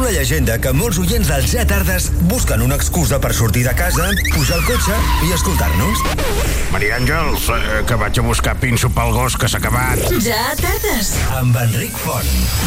una llegenda que molts oients dels Ja Tardes busquen una excusa per sortir de casa, pujar al cotxe i escoltar-nos. Maria Àngels, que vaig a buscar pinso pel gos que s'ha acabat. Ja Tardes. Amb Enric Font.